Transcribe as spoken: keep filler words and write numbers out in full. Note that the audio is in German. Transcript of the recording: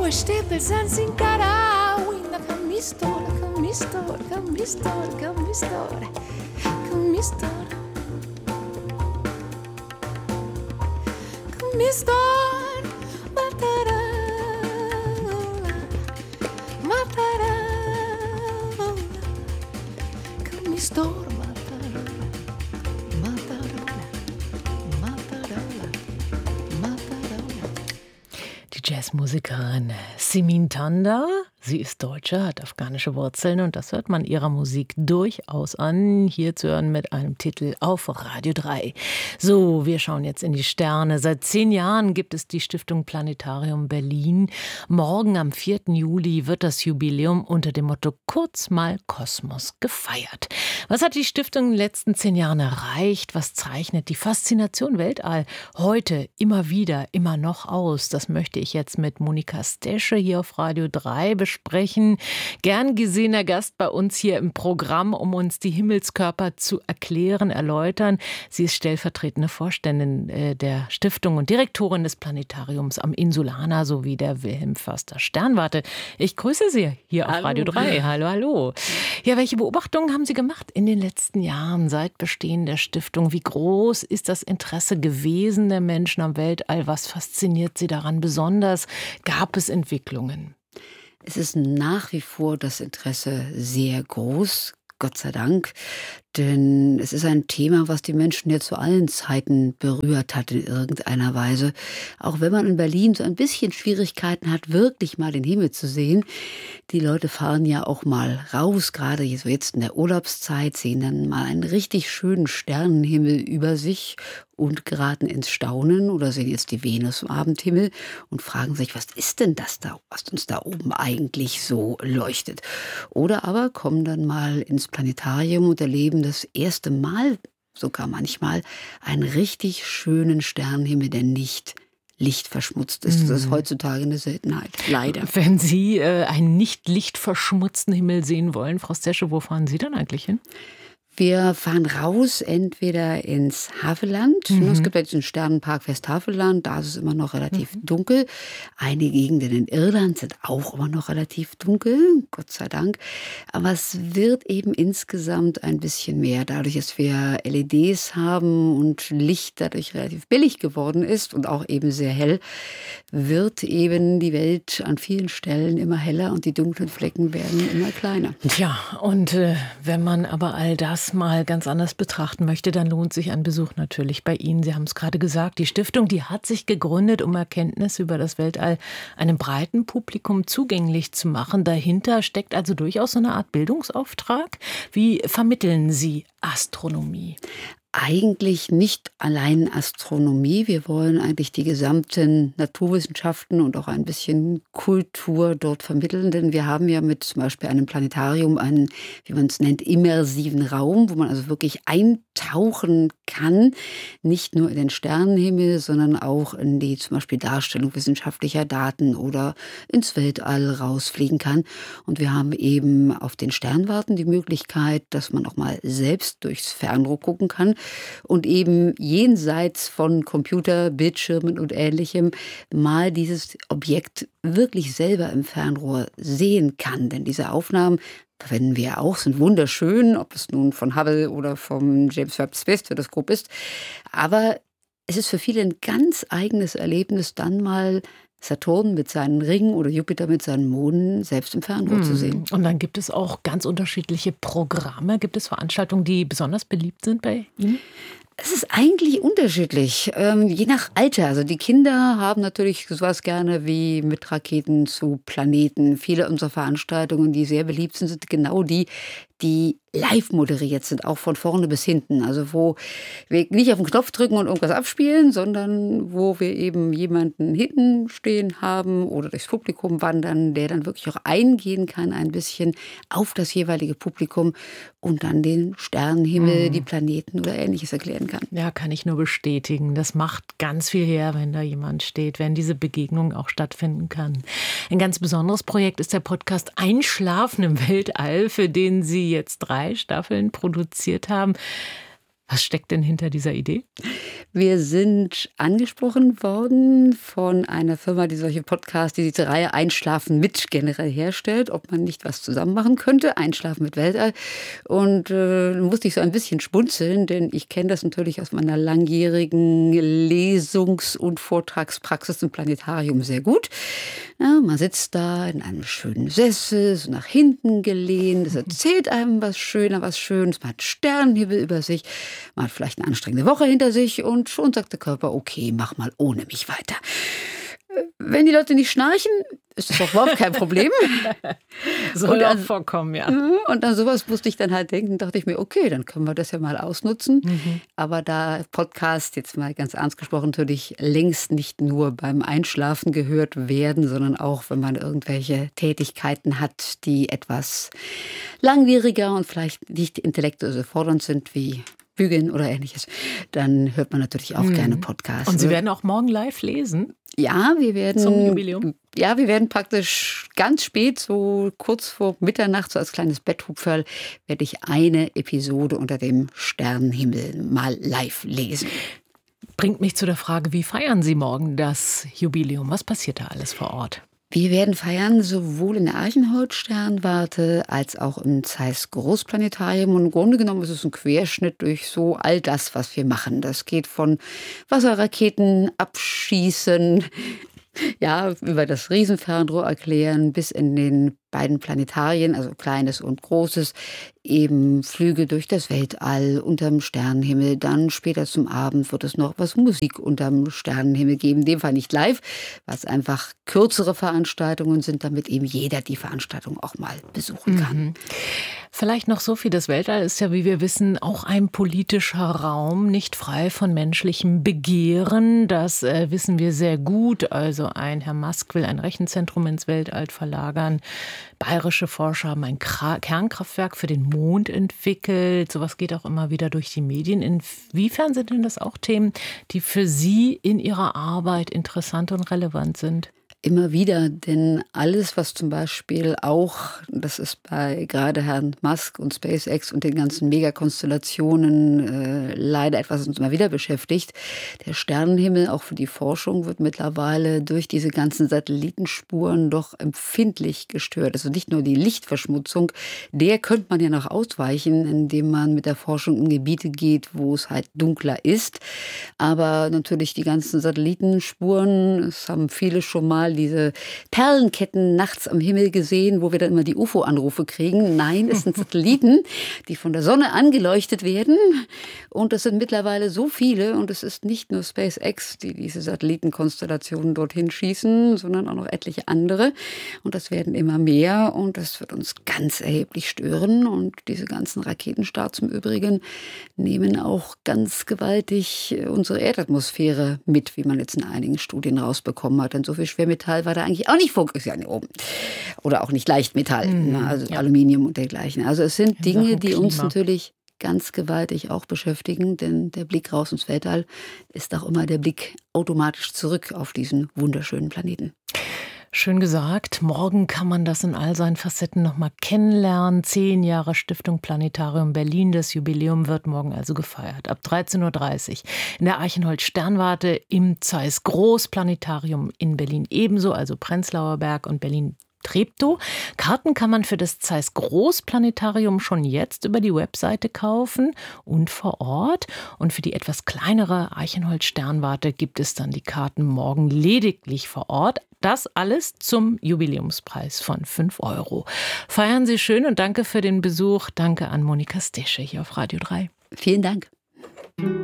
stelle senza incarare, winda che mi storia, che mi storia, che mi storia, che mi storia, che mi storia, che mi storia, matara, matara, che mi storia. Jazzmusikerin Simin Tanda. Sie ist Deutsche, hat afghanische Wurzeln und das hört man ihrer Musik durchaus an. Hier zu hören mit einem Titel auf Radio drei. So, wir schauen jetzt in die Sterne. Seit zehn Jahren gibt es die Stiftung Planetarium Berlin. Morgen am vierten Juli wird das Jubiläum unter dem Motto Kurz mal Kosmos gefeiert. Was hat die Stiftung in den letzten zehn Jahren erreicht? Was zeichnet die Faszination Weltall heute immer wieder, immer noch aus? Das möchte ich jetzt mit Monika Stesche hier auf Radio drei besprechen. Sprechen. Gern gesehener Gast bei uns hier im Programm, um uns die Himmelskörper zu erklären, erläutern. Sie ist stellvertretende Vorständin äh, der Stiftung und Direktorin des Planetariums am Insulaner sowie der Wilhelm Förster Sternwarte. Ich grüße Sie hier auf hallo. Radio drei. Hallo, hallo. Ja, welche Beobachtungen haben Sie gemacht in den letzten Jahren seit Bestehen der Stiftung? Wie groß ist das Interesse gewesen der Menschen am Weltall? Was fasziniert Sie daran besonders? Gab es Entwicklungen? Es ist nach wie vor das Interesse sehr groß, Gott sei Dank. Denn es ist ein Thema, was die Menschen ja zu allen Zeiten berührt hat in irgendeiner Weise. Auch wenn man in Berlin so ein bisschen Schwierigkeiten hat, wirklich mal den Himmel zu sehen. Die Leute fahren ja auch mal raus, gerade so jetzt in der Urlaubszeit, sehen dann mal einen richtig schönen Sternenhimmel über sich und geraten ins Staunen oder sehen jetzt die Venus im Abendhimmel und fragen sich, was ist denn das da, was uns da oben eigentlich so leuchtet? Oder aber kommen dann mal ins Planetarium und erleben das erste Mal, sogar manchmal, einen richtig schönen Sternenhimmel, der nicht lichtverschmutzt ist. Das ist heutzutage eine Seltenheit, leider. Wenn Sie äh, einen nicht lichtverschmutzten Himmel sehen wollen, Frau Stesche, wo fahren Sie dann eigentlich hin? Wir fahren raus, entweder ins Havelland. Mhm. Es gibt ja diesen Sternenpark Westhaveland, da ist es immer noch relativ mhm. dunkel. Einige Gegenden in Irland sind auch immer noch relativ dunkel, Gott sei Dank. Aber es wird eben insgesamt ein bisschen mehr, dadurch, dass wir L E Ds haben und Licht dadurch relativ billig geworden ist und auch eben sehr hell, wird eben die Welt an vielen Stellen immer heller und die dunklen Flecken werden immer kleiner. Ja, und äh, wenn man aber all das mal ganz anders betrachten möchte, dann lohnt sich ein Besuch natürlich bei Ihnen. Sie haben es gerade gesagt, die Stiftung, die hat sich gegründet, um Erkenntnisse über das Weltall einem breiten Publikum zugänglich zu machen. Dahinter steckt also durchaus so eine Art Bildungsauftrag. Wie vermitteln Sie Astronomie? Eigentlich nicht allein Astronomie. Wir wollen eigentlich die gesamten Naturwissenschaften und auch ein bisschen Kultur dort vermitteln. Denn wir haben ja mit zum Beispiel einem Planetarium einen, wie man es nennt, immersiven Raum, wo man also wirklich eintauchen kann. Nicht nur in den Sternenhimmel, sondern auch in die zum Beispiel Darstellung wissenschaftlicher Daten oder ins Weltall rausfliegen kann. Und wir haben eben auf den Sternwarten die Möglichkeit, dass man auch mal selbst durchs Fernrohr gucken kann. Und eben jenseits von Computer, Bildschirmen und Ähnlichem mal dieses Objekt wirklich selber im Fernrohr sehen kann. Denn diese Aufnahmen verwenden wir auch, sind wunderschön, ob es nun von Hubble oder vom James Webb Space Teleskop ist. Aber es ist für viele ein ganz eigenes Erlebnis, dann mal Saturn mit seinen Ringen oder Jupiter mit seinen Monden selbst im Fernrohr hm. zu sehen. Und dann gibt es auch ganz unterschiedliche Programme. Gibt es Veranstaltungen, die besonders beliebt sind bei Ihnen? Es ist eigentlich unterschiedlich, ähm, je nach Alter. Also die Kinder haben natürlich sowas gerne wie mit Raketen zu Planeten. Viele unserer Veranstaltungen, die sehr beliebt sind, sind genau die, die live moderiert sind, auch von vorne bis hinten. Also wo wir nicht auf den Knopf drücken und irgendwas abspielen, sondern wo wir eben jemanden hinten stehen haben oder durchs Publikum wandern, der dann wirklich auch eingehen kann ein bisschen auf das jeweilige Publikum und dann den Sternenhimmel, mhm. die Planeten oder Ähnliches erklären kann. Ja, kann ich nur bestätigen. Das macht ganz viel her, wenn da jemand steht, wenn diese Begegnung auch stattfinden kann. Ein ganz besonderes Projekt ist der Podcast Einschlafen im Weltall, für den Sie jetzt drei Staffeln produziert haben. Was steckt denn hinter dieser Idee? Wir sind angesprochen worden von einer Firma, die solche Podcasts, die diese Reihe Einschlafen mit generell herstellt, ob man nicht was zusammen machen könnte, Einschlafen mit Weltall. Und äh, musste ich so ein bisschen schmunzeln, denn ich kenne das natürlich aus meiner langjährigen Lesungs- und Vortragspraxis im Planetarium sehr gut. Ja, man sitzt da in einem schönen Sessel, so nach hinten gelehnt, es erzählt einem was Schönes, was Schönes, man hat Sternenhimmel über sich, man hat vielleicht eine anstrengende Woche hinter sich und schon sagt der Körper, okay, mach mal ohne mich weiter. Wenn die Leute nicht schnarchen, ist das auch überhaupt kein Problem. Soll auch vorkommen, ja. Und an sowas musste ich dann halt denken, dachte ich mir, okay, dann können wir das ja mal ausnutzen. Mhm. Aber da Podcast, jetzt mal ganz ernst gesprochen, natürlich längst nicht nur beim Einschlafen gehört werden, sondern auch, wenn man irgendwelche Tätigkeiten hat, die etwas langwieriger und vielleicht nicht intellektuell so fordernd sind wie Bügeln oder Ähnliches, dann hört man natürlich auch mhm. gerne Podcasts. Und Sie werden auch morgen live lesen? Ja, wir werden zum Jubiläum. Ja, wir werden praktisch ganz spät, so kurz vor Mitternacht, so als kleines Betthupferl, werde ich eine Episode unter dem Sternenhimmel mal live lesen. Bringt mich zu der Frage, wie feiern Sie morgen das Jubiläum? Was passiert da alles vor Ort? Wir werden feiern sowohl in der Archenholz-Sternwarte als auch im Zeiss Großplanetarium. Und im Grunde genommen ist es ein Querschnitt durch so all das, was wir machen. Das geht von Wasserraketen abschießen, ja, über das Riesenfernrohr erklären, bis in den beiden Planetarien, also kleines und großes, eben Flüge durch das Weltall unterm Sternenhimmel. Dann später zum Abend wird es noch was Musik unterm Sternenhimmel geben. In dem Fall nicht live, weil es einfach kürzere Veranstaltungen sind, damit eben jeder die Veranstaltung auch mal besuchen kann. Mhm. Vielleicht noch so viel, das Weltall ist ja, wie wir wissen, auch ein politischer Raum, nicht frei von menschlichem Begehren. Das äh, wissen wir sehr gut. Also ein Herr Musk will ein Rechenzentrum ins Weltall verlagern. Bayerische Forscher haben ein Kra- Kernkraftwerk für den Mond entwickelt. Sowas geht auch immer wieder durch die Medien. Inwiefern sind denn das auch Themen, die für Sie in Ihrer Arbeit interessant und relevant sind? Immer wieder, denn alles, was zum Beispiel auch, das ist bei gerade Herrn Musk und SpaceX und den ganzen Megakonstellationen äh, leider etwas, was uns immer wieder beschäftigt, der Sternenhimmel auch für die Forschung wird mittlerweile durch diese ganzen Satellitenspuren doch empfindlich gestört. Also nicht nur die Lichtverschmutzung, der könnte man ja noch ausweichen, indem man mit der Forschung in Gebiete geht, wo es halt dunkler ist. Aber natürlich die ganzen Satellitenspuren, es haben viele schon mal diese Perlenketten nachts am Himmel gesehen, wo wir dann immer die U F O-Anrufe kriegen. Nein, es sind Satelliten, die von der Sonne angeleuchtet werden. Und es sind mittlerweile so viele. Und es ist nicht nur SpaceX, die diese Satellitenkonstellationen dorthin schießen, sondern auch noch etliche andere. Und das werden immer mehr. Und das wird uns ganz erheblich stören. Und diese ganzen Raketenstarts im Übrigen nehmen auch ganz gewaltig unsere Erdatmosphäre mit, wie man jetzt in einigen Studien rausbekommen hat. Denn so viel Schwermetall war da eigentlich auch nicht fokussiert oben. Oder auch nicht Leichtmetall, mm, also ja. Aluminium und dergleichen. Also es sind Dinge, die uns natürlich ganz gewaltig auch beschäftigen, denn der Blick raus ins Weltall ist auch immer der Blick automatisch zurück auf diesen wunderschönen Planeten. Schön gesagt. Morgen kann man das in all seinen Facetten noch mal kennenlernen. Zehn Jahre Stiftung Planetarium Berlin. Das Jubiläum wird morgen also gefeiert. Ab dreizehn Uhr dreißig in der Archenholz-Sternwarte im Zeiss Großplanetarium in Berlin ebenso, also Prenzlauer Berg und Berlin Treptow. Karten kann man für das Zeiss Großplanetarium schon jetzt über die Webseite kaufen und vor Ort. Und für die etwas kleinere Archenholz-Sternwarte gibt es dann die Karten morgen lediglich vor Ort. Das alles zum Jubiläumspreis von fünf Euro. Feiern Sie schön und danke für den Besuch. Danke an Monika Stische hier auf Radio drei. Vielen Dank.